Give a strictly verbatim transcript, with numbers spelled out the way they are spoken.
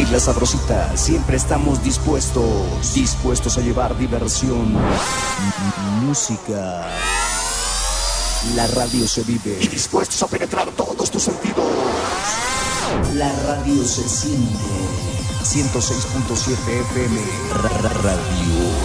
La Sabrosita, siempre estamos dispuestos, dispuestos a llevar diversión, música. La radio se vive y dispuestos a penetrar todos tus sentidos. La radio se siente. ciento seis punto siete F M. Radio